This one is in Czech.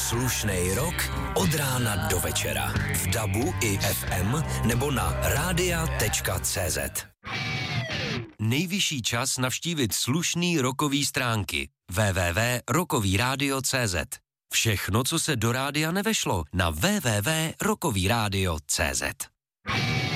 Slušnej rok od rána do večera. V DABu i FM nebo na radia.cz. Nejvyšší čas navštívit slušný rokový stránky www.rokovyradio.cz. Všechno, co se do rádia nevešlo, na www.rokovyradio.cz.